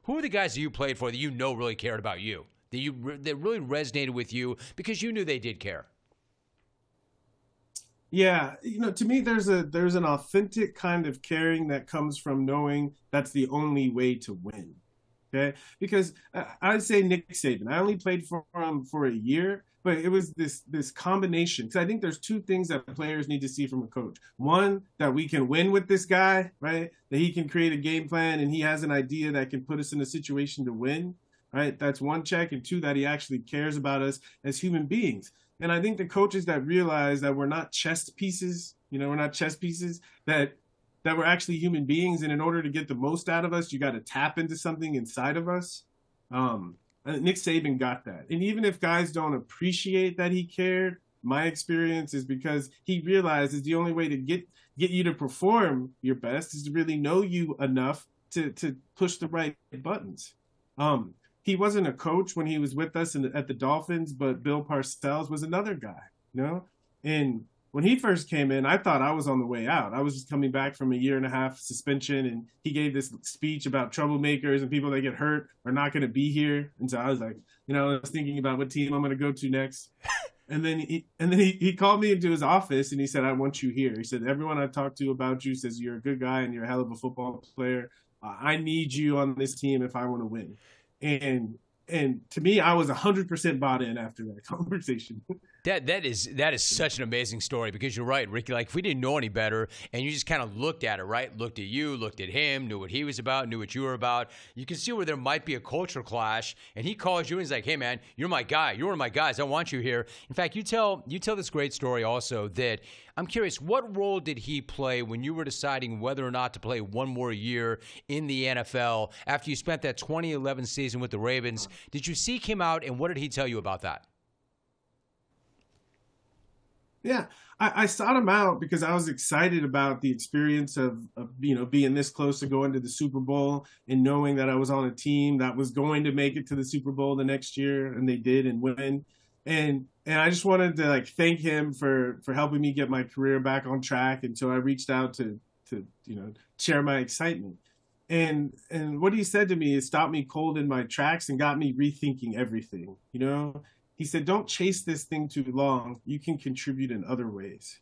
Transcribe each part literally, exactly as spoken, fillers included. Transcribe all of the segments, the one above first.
Who are the guys that you played for that you know really cared about you, that you that really resonated with you because you knew they did care? Yeah, you know, to me, there's a there's an authentic kind of caring that comes from knowing that's the only way to win. Okay, because uh, I'd say Nick Saban. I only played for him for a year, but it was this this combination. Because I think there's two things that players need to see from a coach. One, that we can win with this guy, right? That he can create a game plan and he has an idea that can put us in a situation to win, right? That's one check. And two, that he actually cares about us as human beings. And I think the coaches that realize that we're not chess pieces, you know, we're not chess pieces, that that we're actually human beings, and in order to get the most out of us, you got to tap into something inside of us. Um, Nick Saban got that. And even if guys don't appreciate that he cared, my experience is because he realizes the only way to get get you to perform your best is to really know you enough to to push the right buttons. Um, he wasn't a coach when he was with us in the, at the Dolphins, but Bill Parcells was another guy, you know? And when he first came in, I thought I was on the way out. I was just coming back from a year and a half suspension, and he gave this speech about troublemakers and people that get hurt are not going to be here. And so I was like, you know, I was thinking about what team I'm going to go to next. And then he, and then he, he called me into his office and he said, I want you here. He said, everyone I've talked to about you says you're a good guy and you're a hell of a football player. Uh, I need you on this team if I want to win. And and to me, I was one hundred percent bought in after that conversation. That that is that is such an amazing story because you're right, Ricky. Like if we didn't know any better, and you just kind of looked at it, right? Looked at you, looked at him, knew what he was about, knew what you were about. You can see where there might be a culture clash. And he calls you and he's like, "Hey, man, you're my guy. You're one of my guys. I want you here." In fact, you tell you tell this great story also that I'm curious, what role did he play when you were deciding whether or not to play one more year in the N F L after you spent that twenty eleven season with the Ravens? Did you seek him out, and what did he tell you about that? Yeah, I, I sought him out because I was excited about the experience of, of, you know, being this close to going to the Super Bowl and knowing that I was on a team that was going to make it to the Super Bowl the next year, and they did and win. And and I just wanted to like thank him for for helping me get my career back on track. And so I reached out to to you know share my excitement. And and what he said to me is stopped me cold in my tracks and got me rethinking everything. You know. He said, don't chase this thing too long. You can contribute in other ways.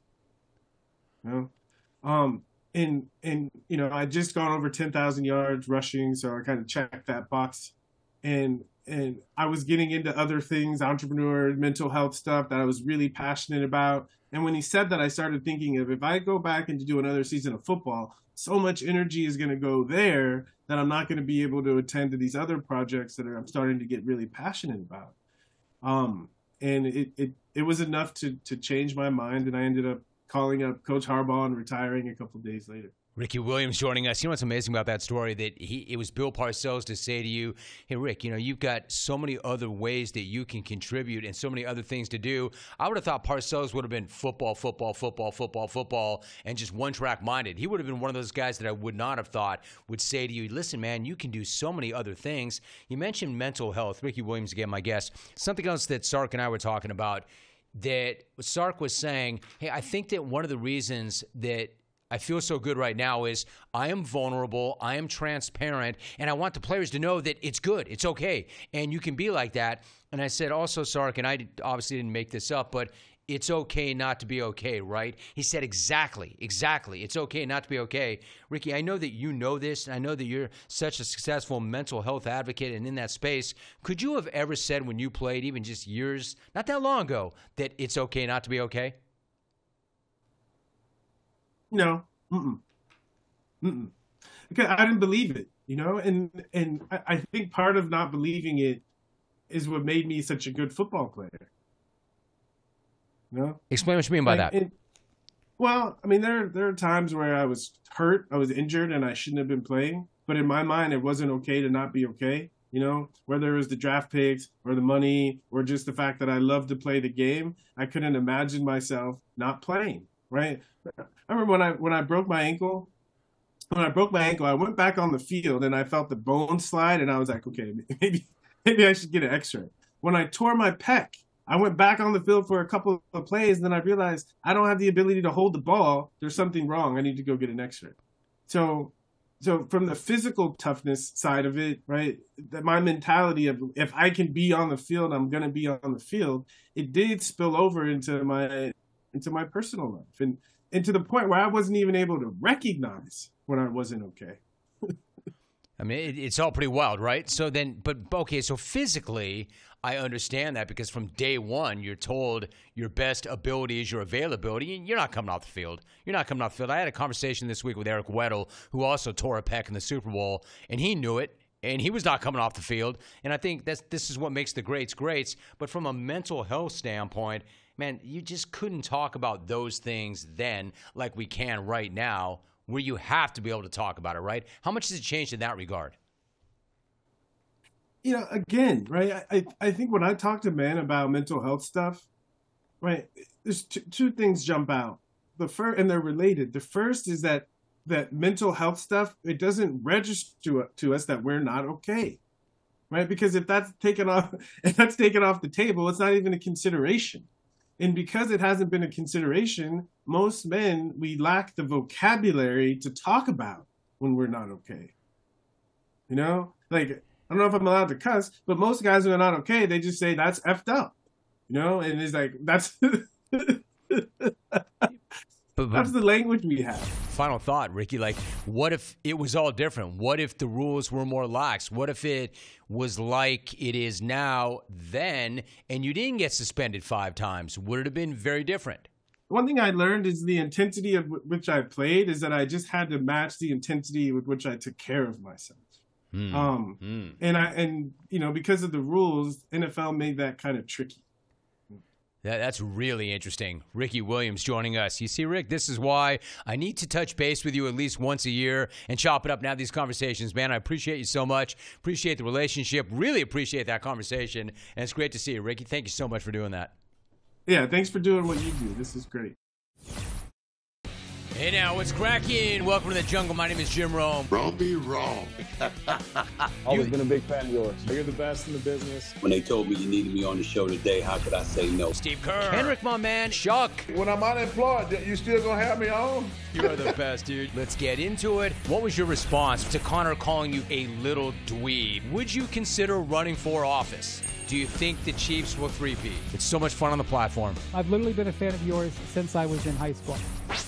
You know? Um, and, and, you know, I just gone over ten thousand yards rushing, so I kind of checked that box. And, and I was getting into other things, entrepreneur, mental health stuff that I was really passionate about. And when he said that, I started thinking of if I go back and to do another season of football, so much energy is going to go there that I'm not going to be able to attend to these other projects that are, I'm starting to get really passionate about. Um, and it, it, it was enough to, to change my mind. And I ended up calling up Coach Harbaugh and retiring a couple of days later. Ricky Williams joining us. You know what's amazing about that story? That he it was Bill Parcells to say to you, hey, Rick, you know, you've got so many other ways that you can contribute and so many other things to do. I would have thought Parcells would have been football, football, football, football, football, and just one-track minded. He would have been one of those guys that I would not have thought would say to you, listen, man, you can do so many other things. You mentioned mental health. Ricky Williams, again, my guest. Something else that Sark and I were talking about, that Sark was saying, hey, I think that one of the reasons that I feel so good right now is I am vulnerable, I am transparent, and I want the players to know that it's good, it's okay, and you can be like that. And I said also, Sark, and I obviously didn't make this up, but it's okay not to be okay, right? He said exactly, exactly. It's okay not to be okay. Ricky, I know that you know this, and I know that you're such a successful mental health advocate and in that space. Could you have ever said when you played, even just years, not that long ago, that it's okay not to be okay? No, mm-mm. Mm-mm. Because I didn't believe it, you know, and and I, I think part of not believing it is what made me such a good football player. You know? Explain what you mean by like, that. And, well, I mean, there there are times where I was hurt, I was injured, and I shouldn't have been playing. But in my mind, it wasn't okay to not be okay. You know, whether it was the draft picks or the money or just the fact that I love to play the game, I couldn't imagine myself not playing. Right. I remember when I when I broke my ankle, when I broke my ankle, I went back on the field and I felt the bone slide and I was like, okay, maybe maybe I should get an X-ray. When I tore my pec, I went back on the field for a couple of plays and then I realized I don't have the ability to hold the ball. There's something wrong. I need to go get an X-ray. So so from the physical toughness side of it, right, that my mentality of if I can be on the field, I'm going to be on the field. It did spill over into my into my personal life, and and to the point where I wasn't even able to recognize when I wasn't okay. I mean, it, it's all pretty wild, right? So then, but okay, so physically, I understand that because from day one, you're told your best ability is your availability, and you're not coming off the field. You're not coming off the field. I had a conversation this week with Eric Weddle, who also tore a pec in the Super Bowl, and he knew it, and he was not coming off the field. And I think that's this is what makes the greats greats. But from a mental health standpoint, man, you just couldn't talk about those things then like we can right now, where you have to be able to talk about it, right? How much has it changed in that regard? You know, again, right, I, I think when I talk to men about mental health stuff, right, there's two, two things jump out. The first, and they're related. The first is that that mental health stuff, it doesn't register to, to us that we're not okay, right? Because if that's taken off, if that's taken off the table, it's not even a consideration. And because it hasn't been a consideration, most men, we lack the vocabulary to talk about when we're not okay. You know, like, I don't know if I'm allowed to cuss, but most guys who are not okay, they just say that's effed up, you know, and it's like, that's, But, but that's the language we have. final thought, Ricky, like, what if it was all different? What if the rules were more lax? What if it was like it is now then, and you didn't get suspended five times? Would it have been very different? One thing I learned is the intensity of which I played is that I just had to match the intensity with which I took care of myself. Mm. Um, mm. And I, and you know, because of the rules, N F L made that kind of tricky. That, that's really interesting. Ricky Williams joining us. You see, Rick, this is why I need to touch base with you at least once a year and chop it up and have these conversations, man. I appreciate you so much. Appreciate the relationship. Really appreciate that conversation. And it's great to see you, Ricky. Thank you so much for doing that. Yeah, thanks for doing what you do. This is great. Hey now, what's cracking? Welcome to the jungle. My name is Jim Rome. Wrong be wrong. Always been a big fan of yours. You're the best in the business. When they told me you needed me on the show today, how could I say no? Steve Kerr. Henrik, my man. Chuck. When I'm unemployed, you still gonna have me on? You are the best, dude. Let's get into it. What was your response to Connor calling you a little dweeb? Would you consider running for office? Do you think the Chiefs will three-peat? It's so much fun on the platform. I've literally been a fan of yours since I was in high school.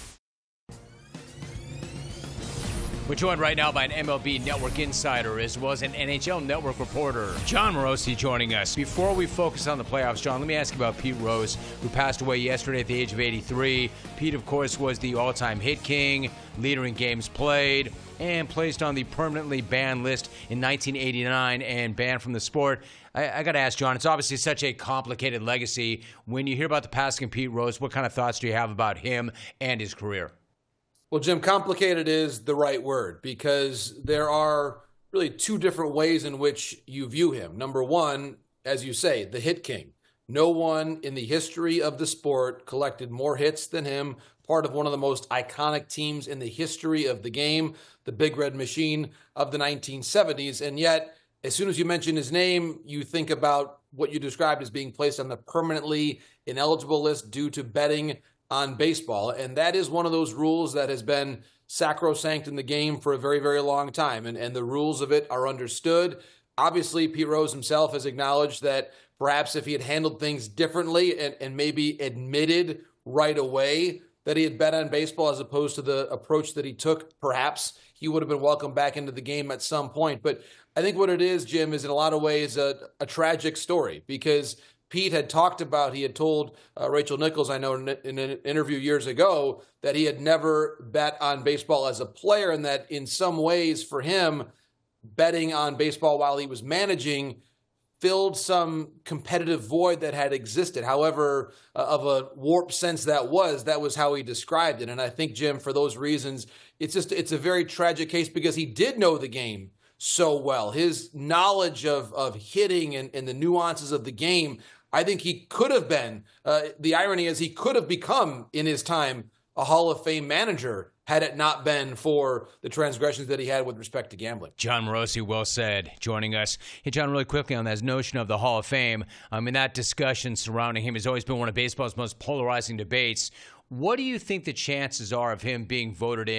We're joined right now by an M L B Network insider as well as an N H L Network reporter. Jon Morosi joining us. Before we focus on the playoffs, John, let me ask you about Pete Rose, who passed away yesterday at the age of eighty-three. Pete, of course, was the all-time hit king, leader in games played, and placed on the permanently banned list in nineteen eighty-nine and banned from the sport. I, I got to ask, John, it's obviously such a complicated legacy. When you hear about the passing of Pete Rose, what kind of thoughts do you have about him and his career? Well, Jim, complicated is the right word because there are really two different ways in which you view him. Number one, as you say, the hit king. No one in the history of the sport collected more hits than him, part of one of the most iconic teams in the history of the game, the Big Red Machine of the nineteen seventies. And yet, as soon as you mention his name, you think about what you described as being placed on the permanently ineligible list due to betting on baseball. And that is one of those rules that has been sacrosanct in the game for a very, very long time. And, and the rules of it are understood. Obviously, Pete Rose himself has acknowledged that perhaps if he had handled things differently and, and maybe admitted right away that he had bet on baseball as opposed to the approach that he took, perhaps he would have been welcomed back into the game at some point. But I think what it is, Jim, is in a lot of ways a, a tragic story because Pete had talked about, he had told uh, Rachel Nichols, I know in, in an interview years ago, that he had never bet on baseball as a player and that in some ways for him, betting on baseball while he was managing filled some competitive void that had existed. However, uh, of a warped sense that was, that was how he described it. And I think, Jim, for those reasons, it's just, it's a very tragic case because he did know the game so well. His knowledge of, of hitting and, and the nuances of the game, I think he could have been, uh, the irony is he could have become in his time a Hall of Fame manager had it not been for the transgressions that he had with respect to gambling. Jon Morosi, well said, joining us. Hey, John, really quickly on that notion of the Hall of Fame, I mean, that discussion surrounding him has always been one of baseball's most polarizing debates. What do you think the chances are of him being voted in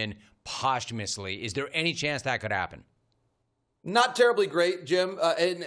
posthumously. Is there any chance that could happen? Not terribly great, Jim. Uh, and